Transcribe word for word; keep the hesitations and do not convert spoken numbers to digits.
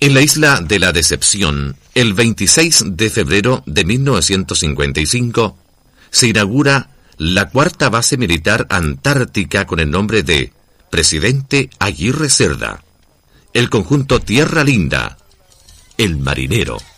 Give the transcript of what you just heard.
En la isla de la Decepción, el veintiséis de febrero de mil novecientos cincuenta y cinco, se inaugura la cuarta base militar antártica con el nombre de Presidente Aguirre Cerda. El conjunto Tierra Linda, El Marinero.